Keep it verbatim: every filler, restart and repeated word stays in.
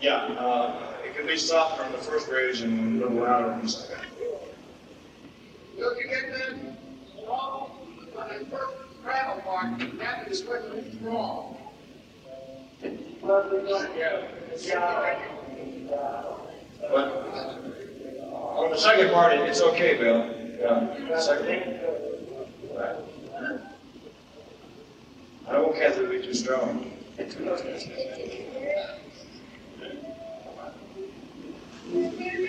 Yeah, uh, it can be softer on the first bridge and a little louder on the second. Look, you get that wrong on the first travel part, that is what is wrong. Yeah. But on the second part, it- it's okay, Bill. Yeah. Second. Right. I don't want Kathy to be too strong. Thank you.